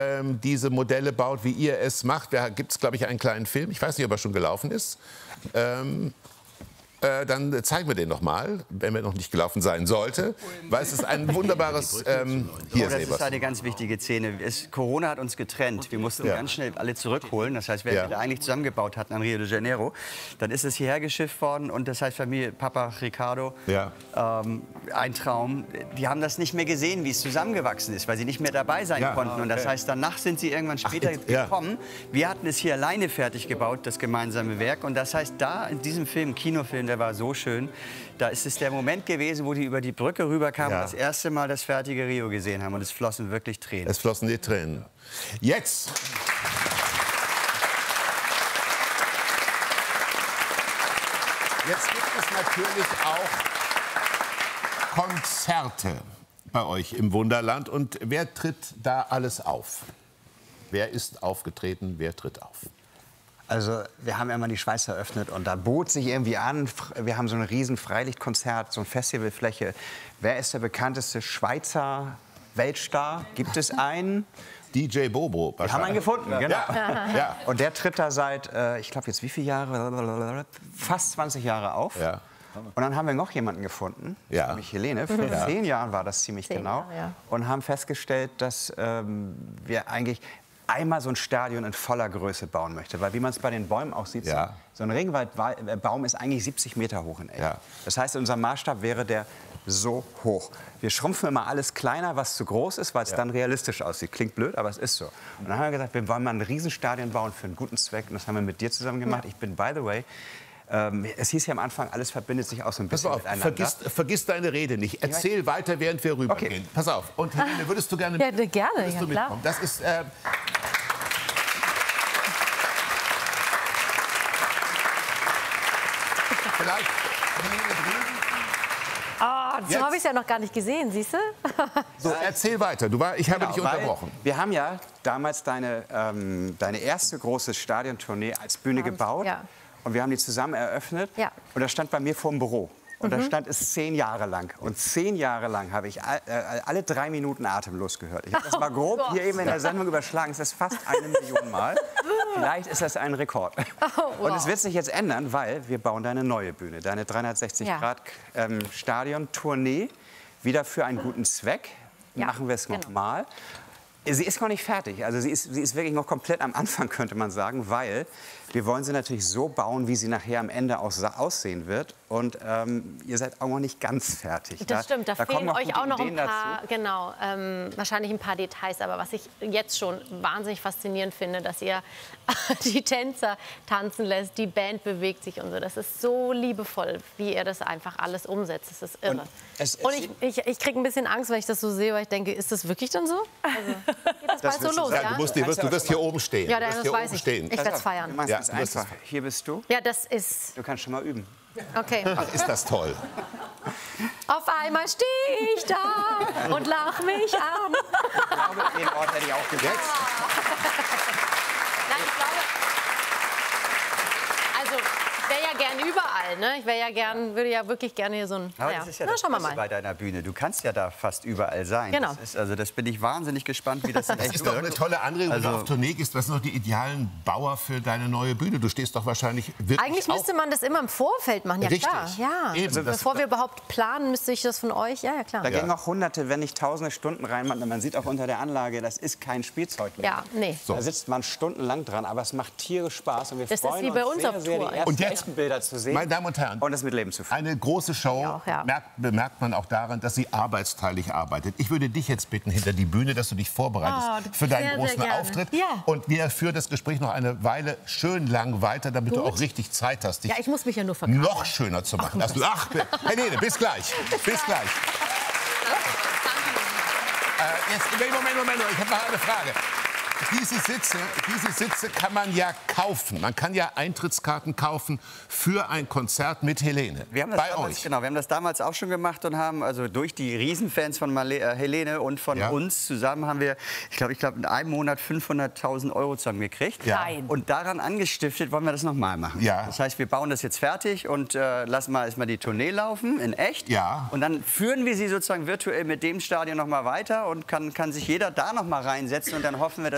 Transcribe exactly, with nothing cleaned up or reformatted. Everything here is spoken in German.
ähm, diese Modelle baut, wie ihr es macht. Da gibt es, glaube ich, einen kleinen Film. Ich weiß nicht, ob er schon gelaufen ist. Ähm, Äh, dann zeigen wir den noch mal, wenn er noch nicht gelaufen sein sollte, weil es ist ein wunderbares. Ähm, hier, oh, das ist eine ganz wichtige Szene. Es, Corona hat uns getrennt. Wir mussten ja. ganz schnell alle zurückholen. Das heißt, wer ja. wir eigentlich zusammengebaut hatten an Rio de Janeiro, dann ist es hierher geschifft worden und das heißt Familie Papa Ricardo, ja. ähm, ein Traum. Die haben das nicht mehr gesehen, wie es zusammengewachsen ist, weil sie nicht mehr dabei sein ja. konnten. Und das heißt, danach sind sie irgendwann später Ach, gekommen. Ja. Wir hatten es hier alleine fertig gebaut, das gemeinsame Werk. Und das heißt, da in diesem Film, Kinofilm, der war so schön. Da ist es der Moment gewesen, wo die über die Brücke rüberkamen ja. und das erste Mal das fertige Rio gesehen haben. Und es flossen wirklich Tränen. Es flossen die Tränen. Jetzt. Jetzt gibt es natürlich auch Konzerte bei euch im Wunderland. Und wer tritt da alles auf? Wer ist aufgetreten? Wer tritt auf? Also wir haben immer die Schweiz eröffnet und da bot sich irgendwie an, wir haben so ein riesen Freilichtkonzert, so eine Festivalfläche. Wer ist der bekannteste Schweizer Weltstar? Gibt es einen? D J Bobo. Wir haben einen gefunden, genau. Ja. Ja. Und der tritt da seit, äh, ich glaube jetzt wie viele Jahre? Fast zwanzig Jahre auf. Ja. Und dann haben wir noch jemanden gefunden, ja. nämlich Helene. Vor ja. zehn Jahren war das ziemlich zehn genau. Jahre, ja. Und haben festgestellt, dass ähm, wir eigentlich einmal so ein Stadion in voller Größe bauen möchte. Weil wie man es bei den Bäumen auch sieht, ja. so ein Regenwaldbaum ist eigentlich siebzig Meter hoch in echt. Ja. Das heißt, unser Maßstab wäre der so hoch. Wir schrumpfen immer alles kleiner, was zu groß ist, weil es ja. dann realistisch aussieht. Klingt blöd, aber es ist so. Und dann haben wir gesagt, wir wollen mal ein Riesenstadion bauen für einen guten Zweck. Und das haben wir mit dir zusammen gemacht. Ja. Ich bin, by the way, Ähm, es hieß ja am Anfang, alles verbindet sich auch so ein bisschen Pass auf, miteinander. Vergiss, vergiss deine Rede nicht. Erzähl weiter, während wir rübergehen. Okay. Pass auf. Und Helene, würdest du gerne, ja, gerne, würdest ja, du klar. mitkommen? Das ist... Äh, vielleicht Helene drüben. Ah, so habe ich es ja noch gar nicht gesehen, siehst du? So, erzähl weiter. Du war, ich habe Genau, dich unterbrochen. Wir haben ja damals deine, ähm, deine erste große Stadiontournee als Bühne gebaut. Ja. Und wir haben die zusammen eröffnet. Ja. Und das stand bei mir vor dem Büro. Und Mhm. da stand es zehn Jahre lang. Und zehn Jahre lang habe ich all, äh, alle drei Minuten atemlos gehört. Ich habe das mal grob Oh hier eben in der Sendung überschlagen. Es ist fast eine Million Mal. Vielleicht ist das ein Rekord. Oh, wow. Und es wird sich jetzt ändern, weil wir bauen deine neue Bühne. Deine dreihundertsechzig Grad ähm, Stadion-Tournee. Wieder für einen guten Zweck. Ja, Machen wir es genau. nochmal. Sie ist noch nicht fertig. Also sie ist, sie ist wirklich noch komplett am Anfang, könnte man sagen, weil wir wollen sie natürlich so bauen, wie sie nachher am Ende auch aussehen wird. Und ähm, ihr seid auch noch nicht ganz fertig. Das da, stimmt, da, da fehlen noch euch auch noch ein Ideen paar, dazu. genau, ähm, wahrscheinlich ein paar Details. Aber was ich jetzt schon wahnsinnig faszinierend finde, dass ihr die Tänzer tanzen lässt, die Band bewegt sich und so. Das ist so liebevoll, wie ihr das einfach alles umsetzt. Das ist irre. Und, es, es und ich, ich, ich kriege ein bisschen Angst, wenn ich das so sehe, weil ich denke, ist das wirklich dann so? Also, geht das, Das bald so los, Ja, ja? du, musst, du, wirst, du wirst hier oben stehen. Ja, du wirst das hier weiß oben ich. stehen. Ich werde es feiern. Du machst Ja, es du wirst einfach. Hier bist du. Ja, das ist... Du kannst schon mal üben. Okay. Ach, ist das toll. Auf einmal stehe ich da und lach mich an. Ich glaube, den Ort hätte ich auch gesetzt. Nein, ich glaube, also ich wäre ja gern überall, ne? Ich wäre ja gern, würde ja wirklich gerne hier so ein. Aber Ja. das ist ja Na, das schauen wir Beste mal. bei deiner Bühne. Du kannst ja da fast überall sein. Genau. Das ist, also das bin ich wahnsinnig gespannt, wie das in Das echt ist doch eine wirkt. tolle Anregung, Also- wenn du auf Tournee gehst. Was sind noch die idealen Bauer für deine neue Bühne? Du stehst doch wahrscheinlich wirklich Eigentlich müsste auch man das immer im Vorfeld machen, ja Richtig. klar. Ja. Eben, Also, das- bevor wir überhaupt planen, müsste ich das von euch. Ja, ja klar. Da Ja. gehen auch hunderte, wenn nicht tausende Stunden rein. Man, man sieht auch unter der Anlage, das ist kein Spielzeug mehr. Ja, nee. So. Da sitzt man stundenlang dran, aber es macht tierisch Spaß. Und wir Das ist freuen wie bei uns uns sehr, auf sehr, Tour. die ersten Und jetzt, echten Bilder zu sehen meine Damen und Herren, und das mit Leben zu füllen. eine große Show Ja, auch, ja. merkt, bemerkt man auch daran, dass sie arbeitsteilig arbeitet. Ich würde dich jetzt bitten, hinter die Bühne, dass du dich vorbereitest Oh, für deinen sehr, sehr großen gerne. Auftritt. Ja. Und wir führen das Gespräch noch eine Weile schön lang weiter, damit du Gut. auch richtig Zeit hast, dich Ja, ich muss mich ja nur verkaufen. noch schöner zu machen. Ach, ach Helene, bis gleich. Bis gleich. Äh, jetzt, Moment, Moment, Moment, ich habe noch eine Frage. Diese Sitze, diese Sitze kann man ja kaufen. Man kann ja Eintrittskarten kaufen für ein Konzert mit Helene. Wir haben das Bei damals, euch. Genau, wir haben das damals auch schon gemacht und haben also durch die Riesenfans von Marle äh, Helene und von Ja. uns zusammen haben wir, ich glaube, ich glaube in einem Monat fünfhunderttausend Euro zusammengekriegt. Ja. Nein. Und daran angestiftet wollen wir das noch mal machen. Ja. Das heißt, wir bauen das jetzt fertig und äh, lassen mal erstmal die Tournee laufen in echt. Ja. Und dann führen wir sie sozusagen virtuell mit dem Stadion noch mal weiter und kann, kann sich jeder da noch mal reinsetzen und dann hoffen wir, dass